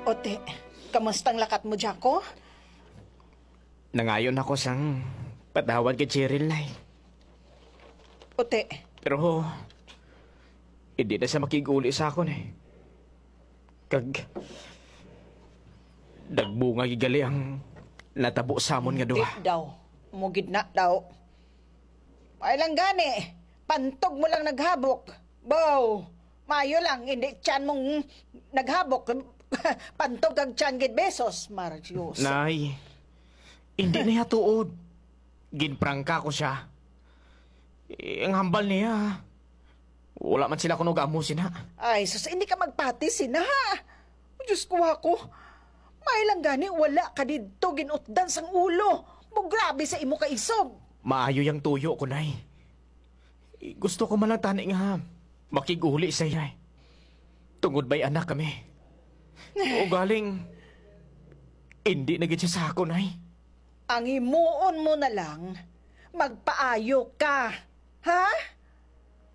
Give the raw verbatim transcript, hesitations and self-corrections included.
Ote, kamustang lakat mo, Jaco? Nangayon ako sang patawad kay Cheryl na eh. Ote, Pero, hindi na siya makiguli sa akon eh. Kag, dagbunga gigali ang natabo samon nga di duha. daw. Mugid na daw. Ay lang gani. Pantog mo lang naghabok. Bow, mayo lang. Hindi tiyan mong naghabok. Pantog kag tiyan gid besos, Marius. Nay, hindi niya tuod. Ginprangka ko siya. Eh, ang hambal niya. Wala man sila kuno gamusin ha. Ay, sus, hindi ka magpati sina, ha? Diyos ko ako. May lang gani, wala ka dito ginutdan sang ulo. Mo grabe sa imo ka isog. Maayo yung tuyo ko, nay. Eh, Gusto ko man lang tani nga makiguli sa iya eh. Tungod ba'y anak kami. O galing, hindi na gid siya sa ako, nay. Ang imuon mo na lang, magpaayo ka. Ha?